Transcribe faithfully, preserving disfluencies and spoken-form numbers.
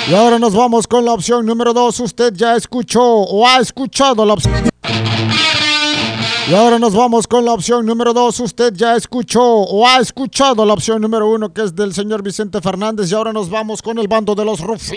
Y ahora nos vamos con la opción número dos. Usted ya escuchó o ha escuchado la opción. Y ahora nos vamos con la opción número dos. Usted ya escuchó o ha escuchado la opción número uno, que es del señor Vicente Fernández. Y ahora nos vamos con el bando de los rufianes.